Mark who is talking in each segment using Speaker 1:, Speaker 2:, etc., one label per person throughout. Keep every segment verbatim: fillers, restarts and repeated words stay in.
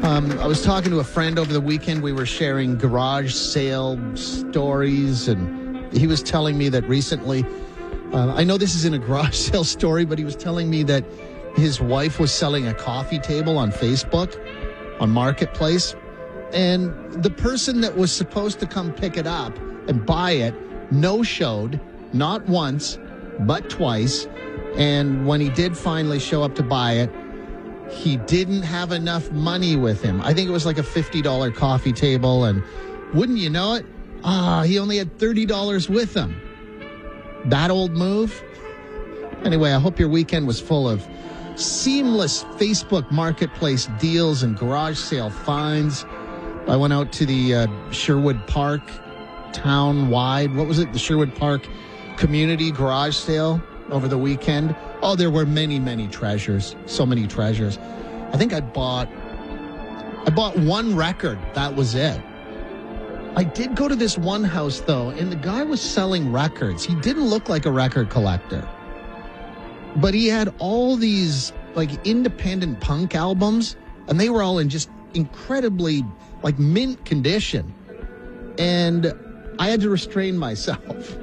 Speaker 1: Um, I was talking to a friend over the weekend. We were sharing garage sale stories, and he was telling me that recently, uh, I know this isn't a garage sale story, but he was telling me that his wife was selling a coffee table on Facebook, on Marketplace, and the person that was supposed to come pick it up and buy it no-showed, not once, but twice. And when he did finally show up to buy it, he didn't have enough money with him. I think it was like a fifty dollars coffee table, and wouldn't you know it, ah, he only had thirty dollars with him. That old move? Anyway, I hope your weekend was full of seamless Facebook Marketplace deals and garage sale finds. I went out to the uh, Sherwood Park town-wide, what was it? The Sherwood Park Community Garage Sale over the weekend. Oh, there were many, many treasures. So many treasures. I think I bought, I bought one record. That was it. I did go to this one house, though, and the guy was selling records. He didn't look like a record collector, but he had all these, like, independent punk albums, and they were all in just incredibly, like, mint condition. And I had to restrain myself.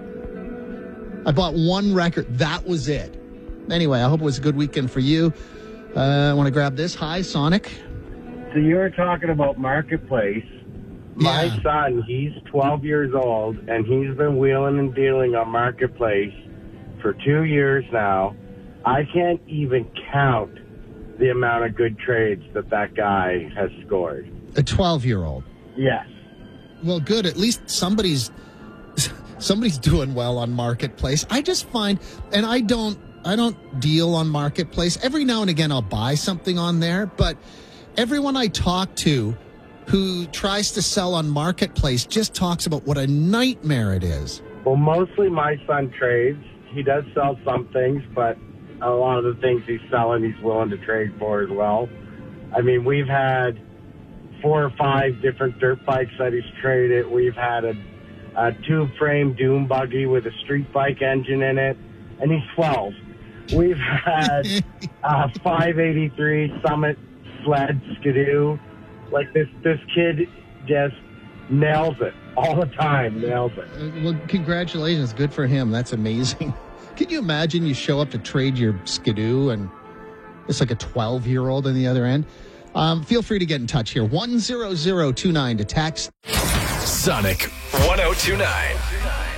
Speaker 1: I bought one record. That was it. Anyway, I hope it was a good weekend for you. Uh, I want to grab this. Hi, Sonic.
Speaker 2: So you were talking about Marketplace. My
Speaker 1: Yeah.
Speaker 2: son, he's twelve years old, and he's been wheeling and dealing on Marketplace for two years now. I can't even count the amount of good trades that that guy has scored.
Speaker 1: A twelve-year-old.
Speaker 2: Yes.
Speaker 1: Well, good. At least somebody's somebody's doing well on Marketplace. I just find, and I don't, I don't deal on Marketplace. Every now and again, I'll buy something on there, but everyone I talk to who tries to sell on Marketplace just talks about what a nightmare it is.
Speaker 2: Well, mostly my son trades. He does sell some things, but a lot of the things he's selling, he's willing to trade for as well. I mean, we've had four or five different dirt bikes that he's traded. We've had a, a two-frame dune buggy with a street bike engine in it, and he's twelve. We've had a five eighty-three Summit sled Skidoo. Like, this, this kid just nails it all the time, nails it.
Speaker 1: Uh, well, congratulations. Good for him. That's amazing. Can you imagine you show up to trade your Skidoo and it's like a twelve-year-old on the other end? Um, feel free to get in touch here. one zero zero two nine to text.
Speaker 3: Sonic one oh two nine.